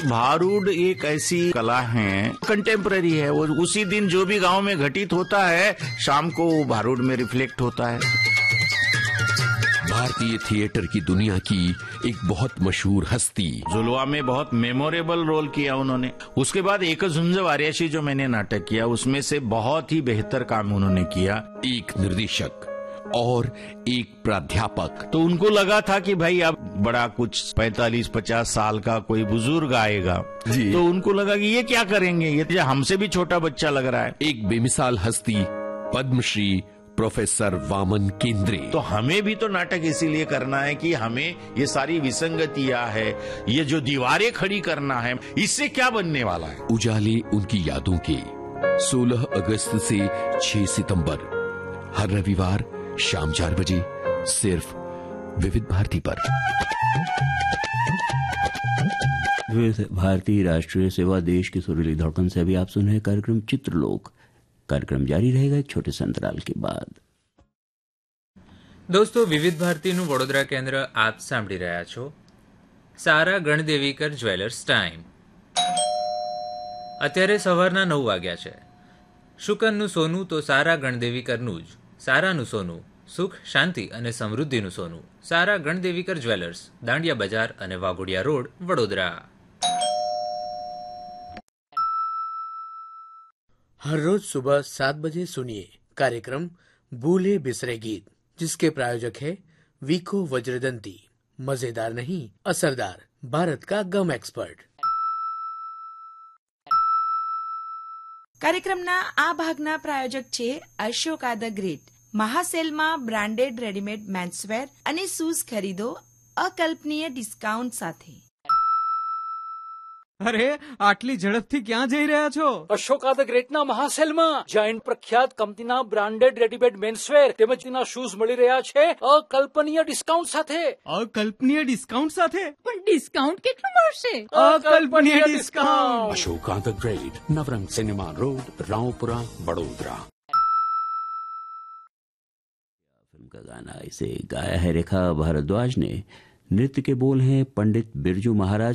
भारूड एक ऐसी कला है, कंटेम्पररी है। वो उसी दिन जो भी गांव में घटित होता है, शाम को वो भारूड में रिफ्लेक्ट होता है। भारतीय थिएटर की दुनिया की एक बहुत मशहूर हस्ती। जुलवा में बहुत मेमोरेबल रोल किया उन्होंने। उसके बाद एक झुंज वारियाशी जो मैंने नाटक किया, उसमें से बहुत ही बेहतर काम उन्होंने किया। एक निर्देशक और एक प्राध्यापक। तो उनको लगा था कि भाई अब बड़ा कुछ 45-50 साल का कोई बुजुर्ग आएगा जी। तो उनको लगा कि ये क्या करेंगे, ये हमसे भी छोटा बच्चा लग रहा है। एक बेमिसाल हस्ती पद्मश्री प्रोफेसर वामन केंद्रे। तो हमें भी तो नाटक इसीलिए करना है कि हमें ये सारी विसंगतियां है, ये जो दीवारें खड़ी करना है, इससे क्या बनने वाला है। उजाले उनकी यादों के 16 अगस्त से 6 सितंबर हर रविवार शाम 4 बजे सिर्फ विविध भारती पर। विविध भारती राष्ट्रीय सेवा, देश की सुरीली धड़कन से अभी आप सुन रहे कार्यक्रम चित्रलोक। कार्यक्रम जारी रहेगा एक छोटे अंतराल के बाद। દોસ્તો, વિવિધ ભારતીનું વડોદરા કેન્દ્ર આપ સાંભળી રહ્યા છો. સારા ગણદેવીકર જ્વેલર્સ ટાઈમ. અત્યારે સવારના 9 વાગ્યા છે. શુકનનું સોનું તો સારા ગણદેવીકરનું જ. સારાનું સોનું, સુખ, શાંતિ અને સમૃદ્ધિનું સોનું. સારા ગણદેવીકર જ્વેલર્સ, દાંડિયા બજાર અને વાઘોડિયા રોડ, વડોદરા. हर रोज सुबह 7 बजे सुनिए कार्यक्रम भूले बिसरे गीत, जिसके प्रायोजक है वीको वज्रदंती। मजेदार नहीं, असरदार, भारत का गम एक्सपर्ट। કાર્યક્રમના આ ભાગના પ્રાયોજક છે Ashoka the great. મહાસેલમાં branded readymade menswear અને શૂઝ ખરીદો અકલ્પનીય ડિસ્કાઉન્ટ સાથે. અરે, આટલી ઝડપથી ક્યાં જઈ રહ્યા છો? અશોકા ધ ગ્રેટના મહાસેલમાં જાયન્ટ પ્રખ્યાત કંપનીના બ્રાન્ડેડ રેડીમેડ મેન્સવેર તેમજ તેના શૂઝ મળી રહ્યા છે અકલ્પનીય ડિસ્કાઉન્ટ સાથે. અકલ્પનીય ડિસ્કાઉન્ટ સાથે? પણ ડિસ્કાઉન્ટ કેટલું મળશે? અકલ્પનીય discount. Ashoka the great, Navrang cinema road, Raopura, Vadodara. Film का गाना इसे गाया है रेखा भारद्वाज ने। नृत्य के बोल हैं पंडित बिरजू महाराज